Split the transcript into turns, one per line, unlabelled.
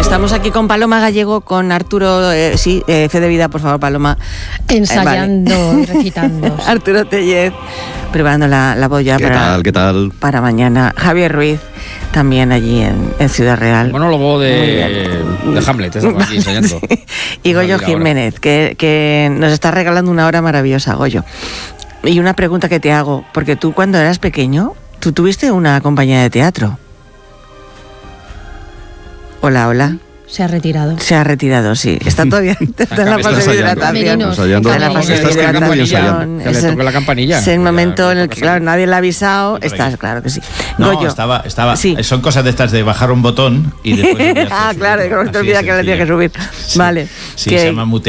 Estamos aquí con Paloma Gallego, con Arturo, fe de vida, por favor, Paloma.
Ensayando y recitando. Sí.
Arturo Tellez, preparando la boya
¿Qué tal?
Para mañana. Javier Ruiz, también allí en Ciudad Real.
Monólogo de Hamlet, estamos aquí ensayando.
Sí. Y Goyo Jiménez, que nos está regalando una hora maravillosa, Goyo. Y una pregunta que te hago, porque tú cuando eras pequeño, tú tuviste una compañía de teatro. Hola.
Se ha retirado.
Se ha retirado, sí. Está todavía está en la fase de hidratación.
Ensayando.
Está en la fase de hidratación.
Que le toque la campanilla.
Es el momento en el que, claro, nadie le ha avisado. Estás, claro que sí.
No,
Goyo.
estaba.
Sí.
Son cosas de estas de bajar un botón y después...
Claro, que no te olvidas que le tienes que subir.
Sí,
Vale.
Sí, se llama mutear.